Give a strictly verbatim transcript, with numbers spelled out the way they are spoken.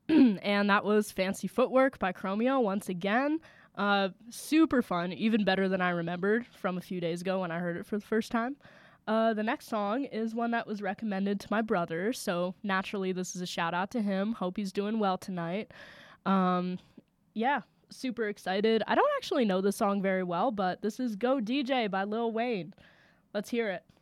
and that was Fancy Footwork by Chromeo once again. Uh, super fun, even better than I remembered from a few days ago when I heard it for the first time. Uh, the next song is one that was recommended to my brother, so naturally this is a shout out to him. Hope he's doing well tonight. Um, yeah, super excited. I don't actually know this song very well, but this is Go D J by Lil Wayne. Let's hear it.